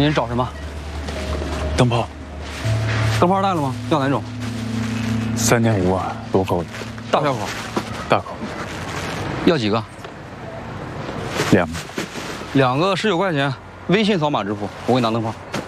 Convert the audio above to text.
您找什么？ 灯泡。 灯泡带了吗？要哪种 3.5瓦，多口的。 大小口？ 大口。 要几个 2个。 2个19块钱，微信扫码支付，我给你拿灯泡。